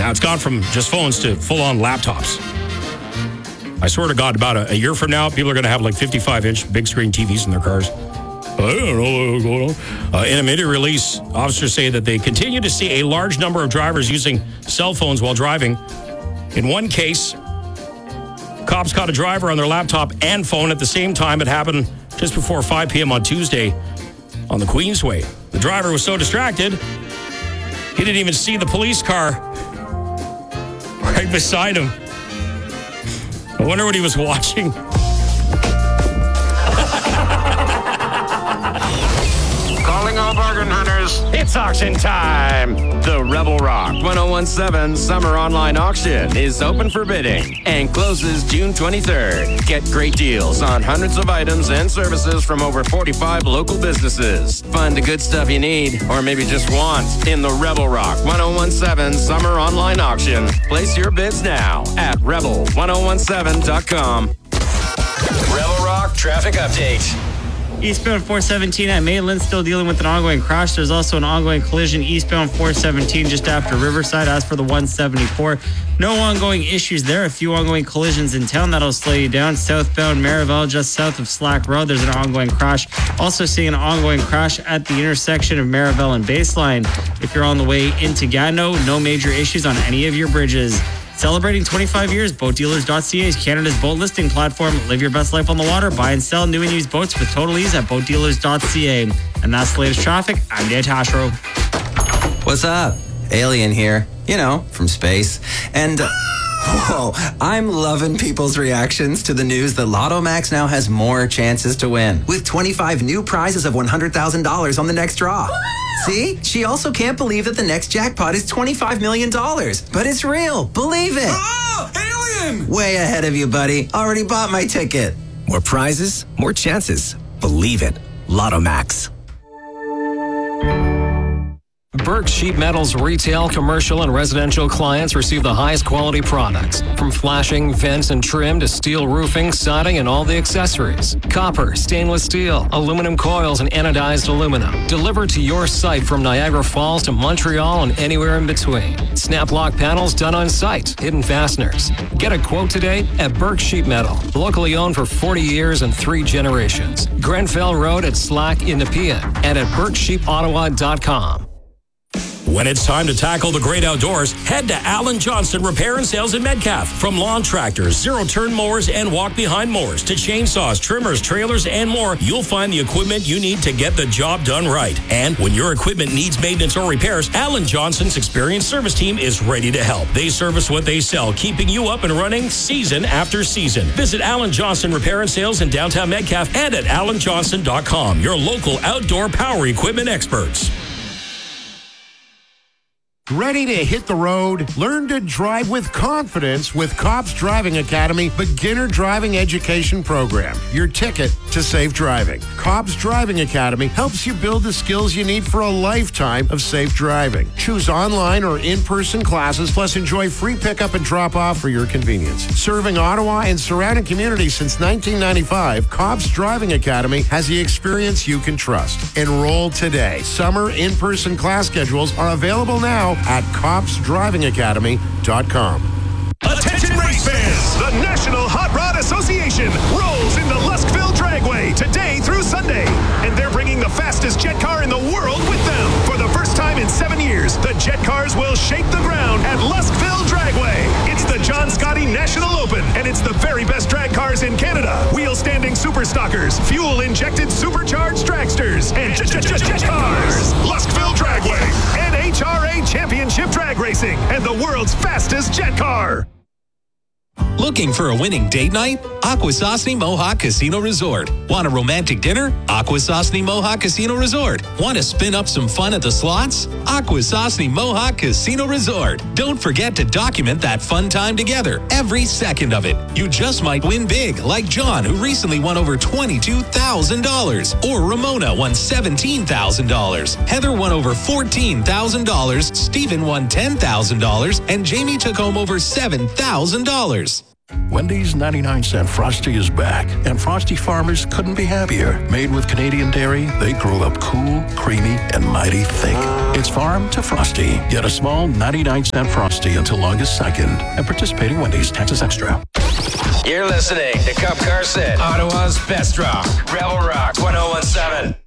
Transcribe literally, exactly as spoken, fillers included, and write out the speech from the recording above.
Now it's gone from just phones to full-on laptops. I swear to God, about a, a year from now, people are going to have like fifty-five inch big screen T Vs in their cars. I don't know what's going on. Uh, in a immediate release, officers say that they continue to see a large number of drivers using cell phones while driving. In one case, cops caught a driver on their laptop and phone at the same time. It happened just before five p.m. on Tuesday on the Queensway. The driver was so distracted, he didn't even see the police car right beside him. I wonder what he was watching. Calling all bargain hunters. It's auction time. The Rebel Rock ten seventeen Summer Online Auction is open for bidding and closes June twenty-third. Get great deals on hundreds of items and services from over forty-five local businesses. Find the good stuff you need, or maybe just want, in the Rebel Rock ten seventeen Summer Online Auction. Place your bids now at rebel ten seventeen dot com. Rebel Rock Traffic Update. Eastbound four seventeen at Maitland, still dealing with an ongoing crash. There's also an ongoing collision eastbound four seventeen just after Riverside. As for the one seventy-four, no ongoing issues there. A few ongoing collisions in town that'll slow you down. Southbound Marival, just south of Slack Road, there's an ongoing crash. Also seeing an ongoing crash at the intersection of Marival and Baseline. If you're on the way into Gatineau, no major issues on any of your bridges. Celebrating twenty-five years, boat dealers dot c a is Canada's boat listing platform. Live your best life on the water. Buy and sell new and used boats with total ease at boat dealers dot c a. And that's the latest traffic. I'm Dan Tashro. What's up? Alien here. You know, from space. And, uh, whoa, I'm loving people's reactions to the news that Lotto Max now has more chances to win. With twenty-five new prizes of one hundred thousand dollars on the next draw. See? She also can't believe that the next jackpot is twenty-five million dollars. But it's real. Believe it. Oh, alien! Way ahead of you, buddy. Already bought my ticket. More prizes, more chances. Believe it. Lotto Max. Burke Sheet Metal's retail, commercial, and residential clients receive the highest quality products. From flashing, vents, and trim to steel roofing, siding, and all the accessories. Copper, stainless steel, aluminum coils, and anodized aluminum. Delivered to your site from Niagara Falls to Montreal and anywhere in between. Snap lock panels done on site. Hidden fasteners. Get a quote today at Burke Sheet Metal. Locally owned for forty years and three generations. Grenfell Road at Slack in Nepean and at burke sheep ottawa dot com. When it's time to tackle the great outdoors, head to Alan Johnston Repair and Sales in Metcalfe. From lawn tractors, zero-turn mowers, and walk-behind mowers to chainsaws, trimmers, trailers, and more, you'll find the equipment you need to get the job done right. And when your equipment needs maintenance or repairs, Alan Johnston's experienced service team is ready to help. They service what they sell, keeping you up and running season after season. Visit Alan Johnston Repair and Sales in downtown Metcalfe and at alan johnston dot com, your local outdoor power equipment experts. Ready to hit the road? Learn to drive with confidence with Cobb's Driving Academy Beginner Driving Education Program. Your ticket to safe driving. Cobb's Driving Academy helps you build the skills you need for a lifetime of safe driving. Choose online or in-person classes, plus enjoy free pickup and drop-off for your convenience. Serving Ottawa and surrounding communities since nineteen ninety-five, Cobb's Driving Academy has the experience you can trust. Enroll today. Summer in-person class schedules are available now at cobbs driving academy dot com. Attention race fans! The National Hot Rod Association rolls into Luskville Dragway today through Sunday. And they're bringing the fastest jet car in the world with them. For the first time in seven years, the jet cars will shake the ground at Luskville Dragway. It's the John Scotty National Open, and it's the very best drag cars in Canada. Wheel-standing super stockers, fuel-injected supercharged dragsters, and jet, jet, jet, jet cars. Luskville Dragway, N H R A Championship Drag Racing, and the world's fastest jet car. Looking for a winning date night? Akwesasne Mohawk Casino Resort. Want a romantic dinner? Akwesasne Mohawk Casino Resort. Want to spin up some fun at the slots? Akwesasne Mohawk Casino Resort. Don't forget to document that fun time together, every second of it. You just might win big, like John, who recently won over twenty-two thousand dollars. Or Ramona won seventeen thousand dollars. Heather won over fourteen thousand dollars. Stephen won ten thousand dollars. And Jamie took home over seven thousand dollars. Wendy's ninety-nine cent Frosty is back, and Frosty farmers couldn't be happier. Made with Canadian dairy, they grow up cool, creamy, and mighty thick. It's farm to Frosty. Get a small ninety-nine cent Frosty until August second at participating Wendy's, Texas Extra. You're listening to Cup Carson, Ottawa's best rock. Rebel Rock ten seventeen.